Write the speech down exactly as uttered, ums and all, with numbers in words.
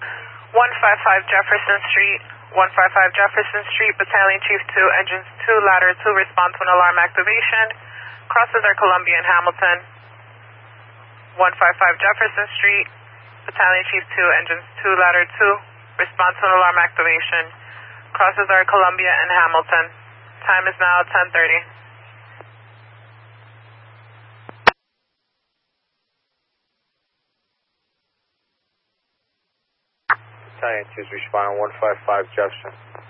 one five five Jefferson Street, one five five Jefferson Street, Battalion Chief two, Engines two, Ladder two, respond to an alarm activation. Crosses are Columbia and Hamilton. one five five Jefferson Street, Battalion Chief two, Engines two, Ladder two, respond to an alarm activation. Crosses are Columbia and Hamilton. Time is now ten thirty. Battalion two is responding one five five Jefferson.